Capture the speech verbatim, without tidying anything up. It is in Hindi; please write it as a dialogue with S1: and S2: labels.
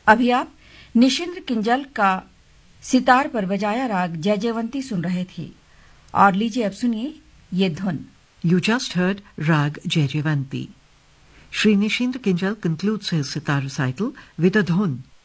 S1: अभी आप निशिंद्र किंजल का सितार पर बजाया राग जयजयवंती सुन रहे थे और लीजिए अब सुनिए ये धुन।
S2: You just heard Rag Jayjavanti. Shri Nishindra Kinjal concludes his sitar recital with a dhun,